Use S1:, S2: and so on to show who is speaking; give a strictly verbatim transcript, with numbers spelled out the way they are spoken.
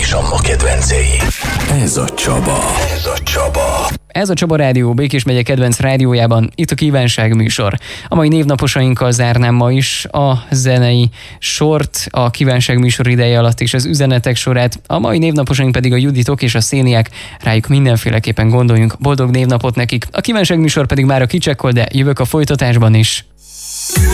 S1: és Anna kedvencei. Ez a Csaba. Ez a Csaba.
S2: Ez a Csaba Rádió, Békés megye kedvenc rádiójában, itt a Kívánság műsor. A mai névnaposainkkal zárnám ma is a zenei sort, a Kívánság műsor ideje alatt is az üzenetek sorát. A mai névnaposaink pedig a Juditok és a Széniák, rájuk mindenféleképpen gondoljunk, boldog névnapot nekik. A Kívánság műsor pedig már a kicsekkol, de jövök a folytatásban is.